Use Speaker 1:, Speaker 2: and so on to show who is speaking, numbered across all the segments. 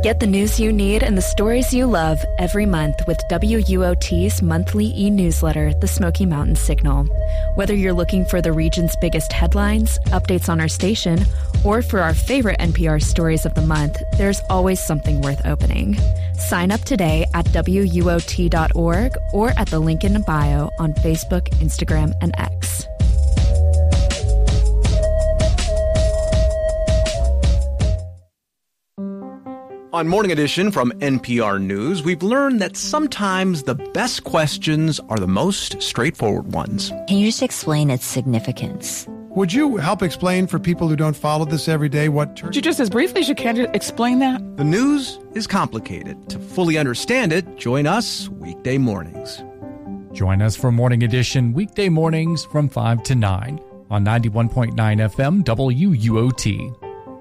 Speaker 1: Get the news you need and the stories you love every month with WUOT's monthly e-newsletter, The Smoky Mountain Signal. Whether you're looking for the region's biggest headlines, updates on our station, or for our favorite NPR stories of the month, there's always something worth opening. Sign up today at WUOT.org or at the link in the bio on Facebook, Instagram, and X.
Speaker 2: On Morning Edition from NPR News, we've learned that sometimes the best questions are the most straightforward ones.
Speaker 3: Can you just explain its significance?
Speaker 4: Would you help explain for people who don't follow this every day what church...
Speaker 5: Would you just as briefly as you can explain that?
Speaker 2: The news is complicated. To fully understand it, join us weekday mornings.
Speaker 6: Join us for Morning Edition weekday mornings from 5 to 9 on 91.9 FM WUOT.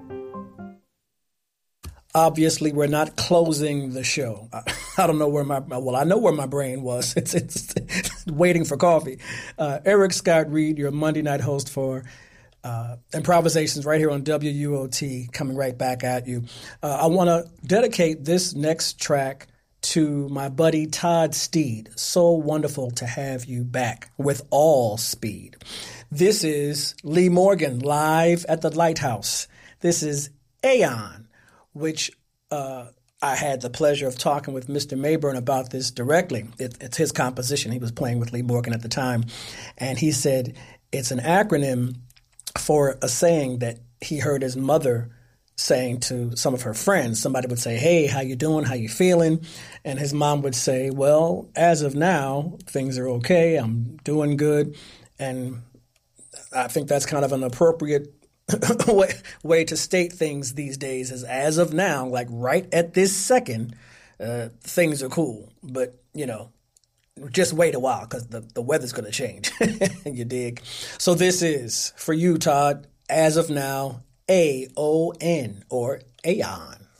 Speaker 7: Obviously, we're not closing the show. I don't know where I know where my brain was. It's waiting for coffee. Eric Scott Reed, your Monday night host for Improvisations right here on WUOT, coming right back at you. I want to dedicate this next track to my buddy Todd Steed. So wonderful to have you back with all speed. This is Lee Morgan live at the Lighthouse. This is Aeon, which I had the pleasure of talking with Mr. Mayburn about this directly. It's his composition. He was playing with Lee Morgan at the time. And he said it's an acronym for a saying that he heard his mother saying to some of her friends. Somebody would say, "Hey, how you doing? How you feeling?" And his mom would say, "Well, as of now, things are okay. I'm doing good." And I think that's kind of an appropriate way to state things these days is as of now, like right at this second, things are cool. But, just wait a while because the weather's going to change. You dig? So this is, for you, Todd, as of now, AON or Aeon.